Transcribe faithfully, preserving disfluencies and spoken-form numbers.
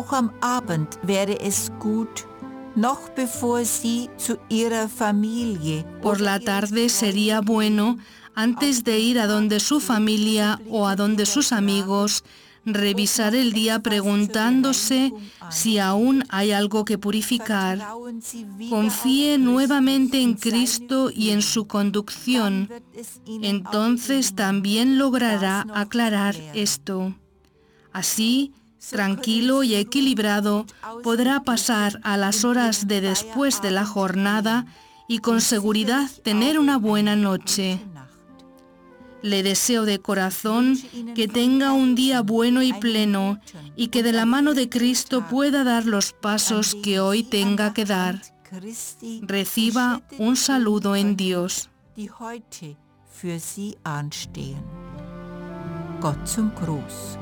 Auch am Abend wäre es gut, noch bevor sie zu ihrer Familie Por la tarde sería bueno, antes de ir a donde su familia o a donde sus amigos, revisar el día preguntándose si aún hay algo que purificar. Confíe nuevamente en Cristo y en su conducción. Entonces también logrará aclarar esto. Así, tranquilo y equilibrado, podrá pasar a las horas de después de la jornada y con seguridad tener una buena noche. Le deseo de corazón que tenga un día bueno y pleno y que de la mano de Cristo pueda dar los pasos que hoy tenga que dar. Reciba un saludo en Dios. die heute für Sie anstehen. Gott zum Gruß.